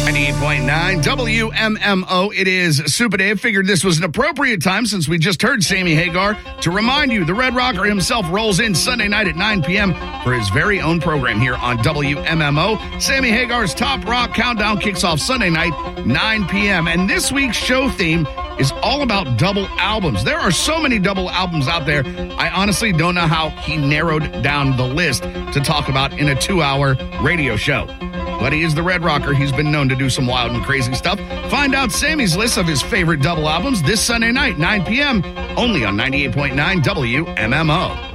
98.9 WMMO. It is Super Dave. Figured this was an appropriate time since we just heard Sammy Hagar to remind you the Red Rocker himself rolls in Sunday night at 9 p.m. for his very own program here on WMMO. Sammy Hagar's Top Rock Countdown kicks off Sunday night, 9 p.m. And this week's show theme is all about double albums. There are so many double albums out there. I honestly don't know how he narrowed down the list to talk about in a 2-hour radio show. But he is the Red Rocker. He's been known to do some wild and crazy stuff. Find out Sammy's list of his favorite double albums this Sunday night, 9 p.m., only on 98.9 WMMO.